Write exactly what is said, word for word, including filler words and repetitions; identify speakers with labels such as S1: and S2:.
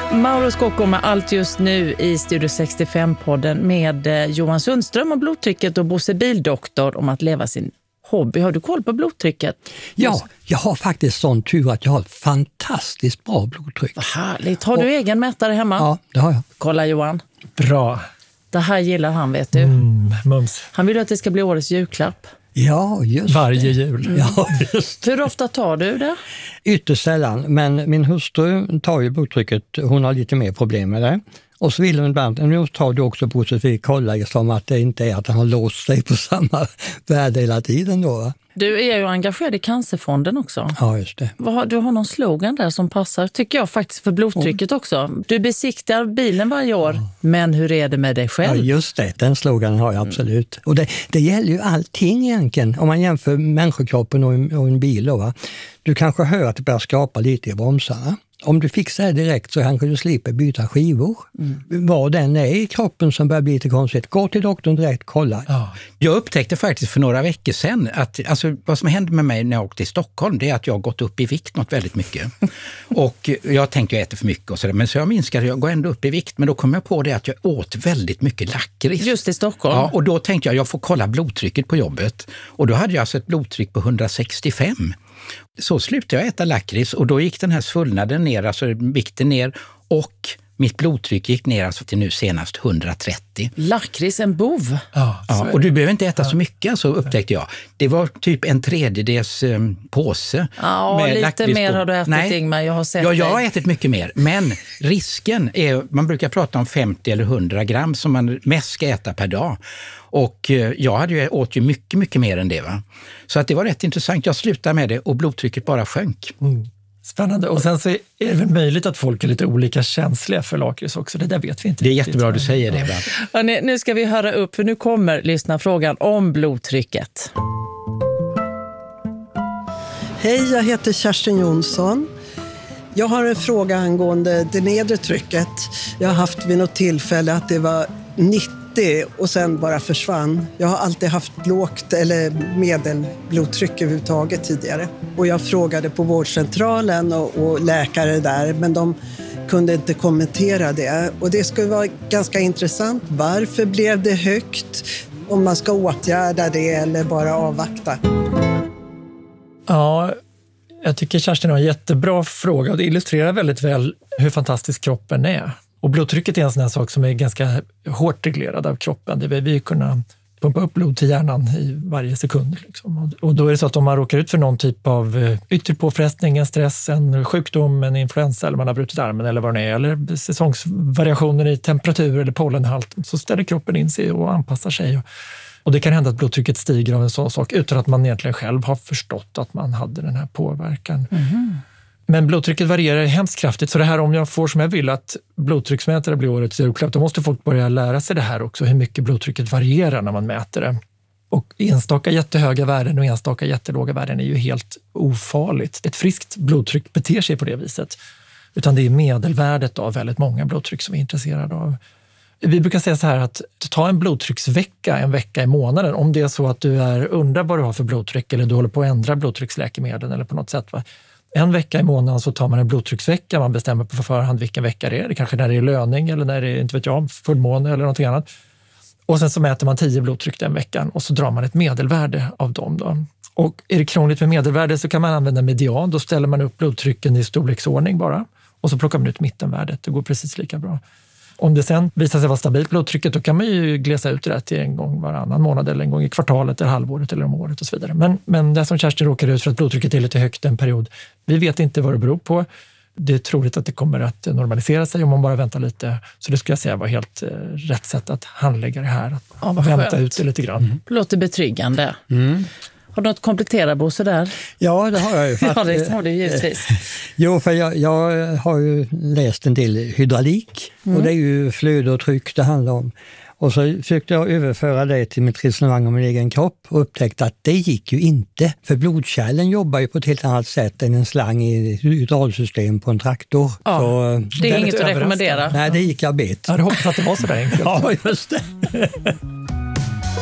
S1: Mauro Scocco med allt just nu i Studio sextiofem-podden med Johan Sundström om blodtrycket och Bosse Bildoktor om att leva sin hobby. Har du koll på blodtrycket?
S2: Ja, jag har faktiskt sån tur att jag har ett fantastiskt bra blodtryck.
S1: Vad härligt. Har du och, egen mätare hemma?
S2: Ja, det har jag.
S1: Kolla Johan.
S3: Bra.
S1: Det här gillar han, vet du.
S3: Mm, mums.
S1: Han vill att det ska bli årets julklapp.
S2: Ja, just
S3: Varje
S2: det.
S3: jul.
S2: Mm. Ja, just.
S1: Hur ofta tar du det?
S2: Ytterst sällan, men min hustru tar ju blodtrycket, hon har lite mer problem med det. Och så vill hon ibland, nu tar du också på sig att vi kollar som att det inte är att han har låst sig på samma värde hela tiden då, va?
S1: Du är ju engagerad i Cancerfonden också.
S2: Ja, just det.
S1: Du har någon slogan där som passar, tycker jag faktiskt, för blodtrycket också. Du besiktar bilen varje år, ja. Men hur är det med dig själv?
S2: Ja, just det. Den sloganen har jag absolut. Mm. Och det, det gäller ju allting egentligen. Om man jämför människokroppen och en, och en bil då, va? Du kanske hör att det börjar skapa lite i bromsarna. Om du fixar det direkt så kanske du slipper byta skivor. Mm. Vad den är i kroppen som börjar bli lite konstigt. Gå till doktorn direkt, kolla.
S4: Ja. Jag upptäckte faktiskt för några veckor sedan att alltså, vad som hände med mig när jag åkte till Stockholm, det är att jag har gått upp i vikt något väldigt mycket. Och jag tänkte jag äter för mycket och sådär, men så jag minskade, jag går ändå upp i vikt. Men då kom jag på det att jag åt väldigt mycket lakrits.
S1: Just i Stockholm?
S4: Ja, och då tänkte jag jag får kolla blodtrycket på jobbet. Och då hade jag alltså ett blodtryck på hundrasextiofem. Så slutade jag äta lakrits och då gick den här svullnaden ner, alltså vikten ner, och mitt blodtryck gick ner alltså till nu senast hundratrettio.
S1: Lakrits, en bov.
S4: Ja, ja, och du behöver inte äta så mycket, alltså upptäckte jag. Det var typ en tredjedels um, påse.
S1: Ja,
S4: med
S1: lite
S4: lakrits
S1: mer
S4: på.
S1: har du ätit,
S4: Nej.
S1: Ingmar, jag har sett
S4: Ja, jag har
S1: dig.
S4: ätit mycket mer, men risken är, man brukar prata om femtio eller hundra gram som man mest ska äta per dag. Och jag hade ju åt ju mycket, mycket mer än det, va. Så att det var rätt intressant. Jag slutade med det och blodtrycket bara sjönk.
S3: Mm. Spännande. Och sen så är det väl möjligt att folk är lite olika känsliga för lakrits också. Det där vet vi inte.
S4: Det är jättebra du säger det, va.
S1: Ja, nu ska vi höra upp, för nu kommer lyssna frågan om blodtrycket.
S5: Hej, jag heter Kerstin Jonsson. Jag har en fråga angående det nedre trycket. Jag har haft vid något tillfälle att det var nittio och sen bara försvann. Jag har alltid haft lågt eller medelblodtryck överhuvudtaget tidigare. Och jag frågade på vårdcentralen och, och läkare där, men de kunde inte kommentera det. Och det skulle vara ganska intressant. Varför blev det högt? Om man ska åtgärda det eller bara avvakta.
S3: Ja, jag tycker Kerstin har en jättebra fråga och det illustrerar väldigt väl hur fantastisk kroppen är. Och blodtrycket är en sån här sak som är ganska hårt reglerad av kroppen. Det vill vi kunna pumpa upp blod till hjärnan i varje sekund. Liksom. Och då är det så att om man råkar ut för någon typ av yttre påfrestning, en stress, en sjukdom, en influensa eller man har brutit armen eller vad det är, eller säsongsvariationer i temperatur eller pollenhalt, så ställer kroppen in sig och anpassar sig. Och det kan hända att blodtrycket stiger av en sån sak utan att man egentligen själv har förstått att man hade den här påverkan. Mm. Men blodtrycket varierar hemskt kraftigt. Så det här, om jag får som jag vill att blodtrycksmätare blir årets julklapp, då måste folk börja lära sig det här också, hur mycket blodtrycket varierar när man mäter det. Och enstaka jättehöga värden och enstaka jättelåga värden är ju helt ofarligt. Ett friskt blodtryck beter sig på det viset. Utan det är medelvärdet av väldigt många blodtryck som vi är intresserade av. Vi brukar säga så här att ta en blodtrycksvecka, en vecka i månaden. Om det är så att du är undrar vad du har för blodtryck eller du håller på att ändra blodtrycksläkemedel eller på något sätt, va? En vecka i månaden så tar man en blodtrycksvecka. Man bestämmer på förhand vilken vecka det är. Det kanske när det är löning eller när det är, inte vet jag, fullmåne eller något annat. Och sen så mäter man tio blodtryck den veckan och så drar man ett medelvärde av dem då. Och är det krångligt med medelvärde så kan man använda median. Då ställer man upp blodtrycken i storleksordning bara. Och så plockar man ut mittenvärdet. Det går precis lika bra. Om det sen visar sig vara stabilt blodtrycket, då kan man ju glesa ut det där till en gång varannan månad eller en gång i kvartalet eller halvåret eller om året och så vidare. Men, men det som Kerstin råkar ut för att blodtrycket är lite högt en period, vi vet inte vad det beror på. Det är troligt att det kommer att normalisera sig om man bara väntar lite. Så det skulle jag säga var helt eh, rätt sätt att handlägga det här. Att ja, vänta ut det lite grann.
S1: Mm. Låter betryggande. Mm. Har du något komplettera, Bosse, där?
S2: Ja, det har jag ju.
S1: Ja, det har du givetvis.
S2: Jo, för jag, jag har ju läst en del hydraulik. Mm. Och det är ju flöde och tryck det handlar om. Och så försökte jag överföra det till mitt resonemang om min egen kropp och upptäckte att det gick ju inte. För blodkärlen jobbar ju på ett helt annat sätt än en slang i ett hydraulsystem på en traktor.
S1: Ja,
S2: så,
S1: det är inget att rekommendera.
S2: Nej, det gick jag bet.
S3: Jag hade hoppats att det var så där enkelt.
S2: Ja, just det.